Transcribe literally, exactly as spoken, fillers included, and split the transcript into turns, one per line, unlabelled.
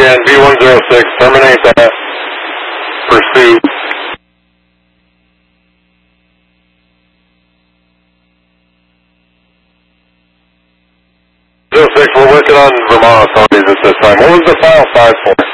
again, V one zero six, terminate that pursuit. zero six, we're working on Vermont authorities at this time. What was the file size for?